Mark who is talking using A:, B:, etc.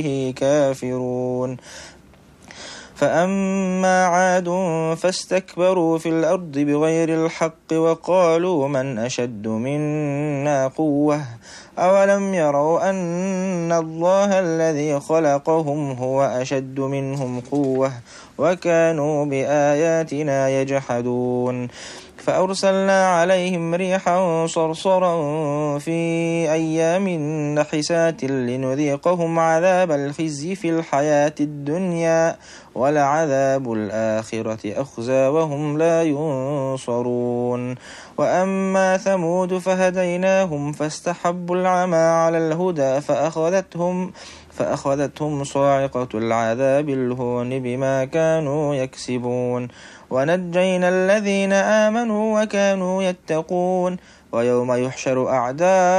A: به كافرون. فأما عاد فاستكبروا في الأرض بغير الحق وقالوا من أشد منا قوة أولم يروا أن الله الذي خلقهم هو أشد منهم قوة وكانوا بآياتنا يجحدون. فأرسلنا عليهم ريحا صرصرا في أيام نحسات لنذيقهم عذاب الخزي في الحياة الدنيا ولعذاب الآخرة أخزى وهم لا ينصرون. وأما ثمود فهديناهم فاستحبوا العمى على الهدى فأخذتهم صاعقة العذاب الهون بما كانوا يكسبون. ونجينا الذين آمنوا وكانوا يتقون. ويوم يحشر أعداء